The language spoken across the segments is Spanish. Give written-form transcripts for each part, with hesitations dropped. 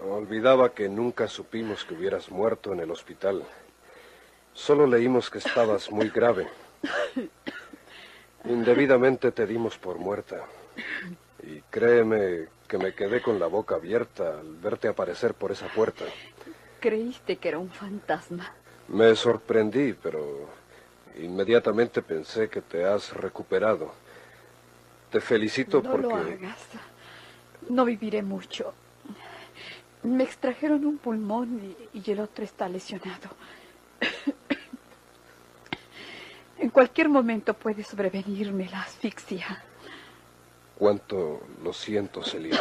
Olvidaba que nunca supimos que hubieras muerto en el hospital. Solo leímos que estabas muy grave. Indebidamente te dimos por muerta. Y créeme que me quedé con la boca abierta al verte aparecer por esa puerta. ¿Creíste que era un fantasma? Me sorprendí, pero inmediatamente pensé que te has recuperado. Te felicito porque... No lo hagas. No viviré mucho. Me extrajeron un pulmón y el otro está lesionado. En cualquier momento puede sobrevenirme la asfixia. Cuánto lo siento, Celia.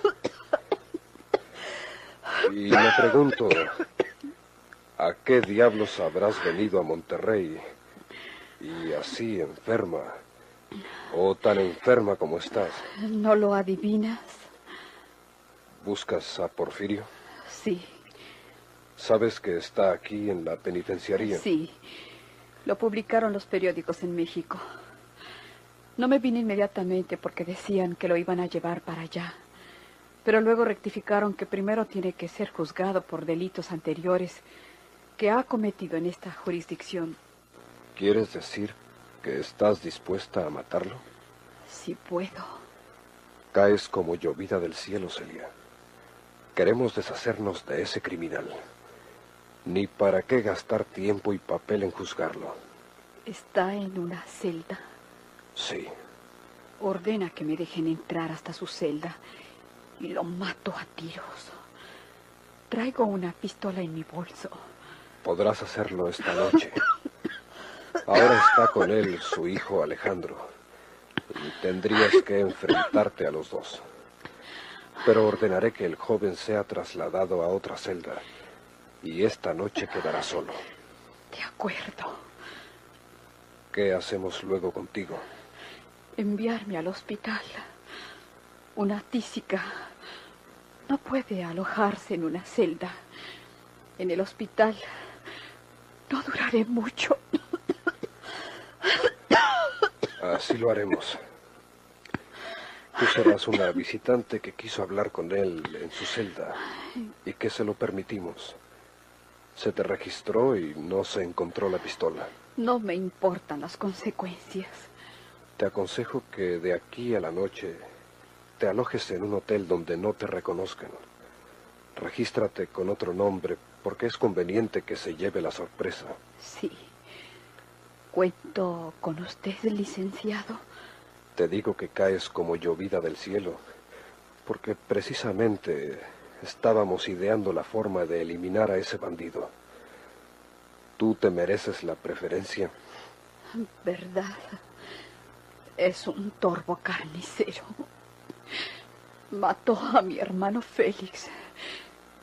Y me pregunto, ¿a qué diablos habrás venido a Monterrey? Y así enferma, o tan enferma como estás. ¿No lo adivinas? ¿Buscas a Porfirio? Sí. ¿Sabes que está aquí en la penitenciaría? Sí. Lo publicaron los periódicos en México. No me vine inmediatamente porque decían que lo iban a llevar para allá. Pero luego rectificaron que primero tiene que ser juzgado por delitos anteriores que ha cometido en esta jurisdicción. ¿Quieres decir que estás dispuesta a matarlo? Sí puedo. Caes como llovida del cielo, Celia. Queremos deshacernos de ese criminal. Ni para qué gastar tiempo y papel en juzgarlo. ¿Está en una celda? Sí. Ordena que me dejen entrar hasta su celda y lo mato a tiros. Traigo una pistola en mi bolso. Podrás hacerlo esta noche. Ahora está con él su hijo Alejandro. Y tendrías que enfrentarte a los dos. Pero ordenaré que el joven sea trasladado a otra celda. Y esta noche quedará solo. De acuerdo. ¿Qué hacemos luego contigo? Enviarme al hospital. Una tísica no puede alojarse en una celda. En el hospital no duraré mucho. Así lo haremos. Tú serás una visitante que quiso hablar con él en su celda y que se lo permitimos. Se te registró y no se encontró la pistola. No me importan las consecuencias. Te aconsejo que de aquí a la noche te alojes en un hotel donde no te reconozcan. Regístrate con otro nombre porque es conveniente que se lleve la sorpresa. Sí. ¿Cuento con usted, licenciado? Te digo que caes como llovida del cielo, porque precisamente estábamos ideando la forma de eliminar a ese bandido. Tú te mereces la preferencia. ¿Verdad? Es un torvo carnicero. Mató a mi hermano Félix.